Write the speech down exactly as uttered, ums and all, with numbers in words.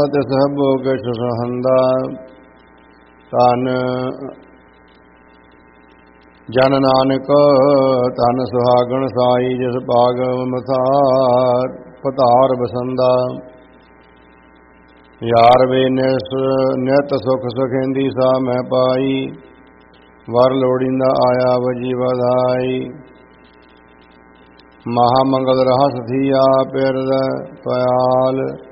ਤਿਸ ਸਭੋ ਕਿਛ ਸਹੰਦਾ ਧਨ ਜਨ ਨਾਨਕ ਧਨ ਸੁਹਾਗਣ ਸਾਈ ਜਿਸ ਭਾਗ ਮਥਾਰ ਪਧਾਰ ਬਸੰਦਾ ਯਾਰ ਵੇ ਨਿਸ ਨਿਤ ਸੁਖ ਸੁਖੇਂਦੀ ਸਾ ਮੈਂ ਪਾਈ ਵਰ ਲੋੜੀਂਦਾ ਆਇਆ ਵਜੀ ਵਧਾਈ ਮਹਾ ਮੰਗਲ ਰਹਸ ਥੀਆ ਪਿਰਦ ਪਿਆਲ